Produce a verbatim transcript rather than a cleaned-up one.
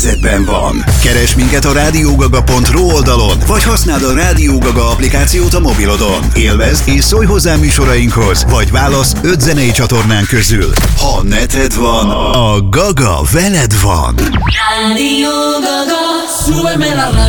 kezedben van. Keresd minket a rádiógaga pont ru oldalon, vagy használd a Rádió Gaga applikációt a mobilodon. Élvezd és szólj hozzá műsorainkhoz, vagy válasz öt zenei csatornán közül. Ha neted van, a Gaga veled van. Radio Gaga, súbeme la radio.